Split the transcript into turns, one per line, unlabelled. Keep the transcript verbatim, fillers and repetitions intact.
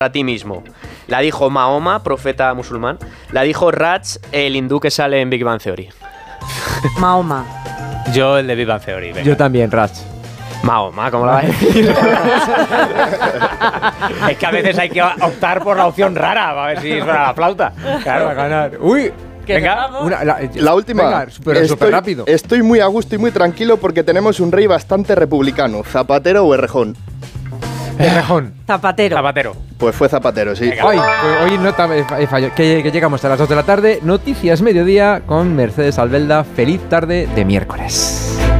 a ti mismo. La dijo Mahoma, profeta musulmán. La dijo Raj, el hindú que sale en Big Bang Theory.
Mahoma.
Yo el de Big Bang Theory. Venga.
Yo también, Raj.
Mahoma, ¿cómo la vas a decir?
Es que a veces hay que optar por la opción rara para ver si suena la flauta. Claro,
Para ganar. Uy.
venga.
Una, la,
La última.
Venga, pero
estoy,
súper rápido.
Estoy muy a gusto y muy tranquilo porque tenemos un rey bastante republicano. ¿Zapatero o Errejón?
Errejón.
Zapatero.
Zapatero.
Pues fue Zapatero, sí.
Venga.
Hoy, hoy no he fallado. Que, que llegamos a las dos de la tarde. Noticias mediodía con Mercedes Albelda. Feliz tarde de miércoles.